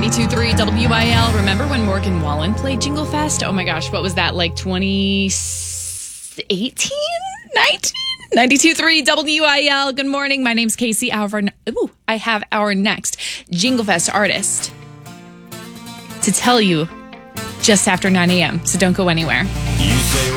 92.3 WIL. Remember when Morgan Wallen played Jingle Fest? Oh my gosh, what was that, like 2018? 19? 92.3 WIL. Good morning. My name's Casey. I have our next Jingle Fest artist to tell you just after 9 a.m., so don't go anywhere.